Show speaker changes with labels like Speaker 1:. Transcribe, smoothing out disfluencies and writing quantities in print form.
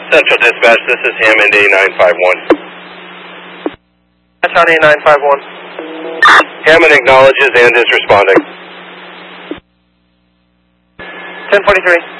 Speaker 1: Central Dispatch, this is Hammond A951.
Speaker 2: That's on A951.
Speaker 1: Hammond acknowledges and is responding.
Speaker 2: 1043.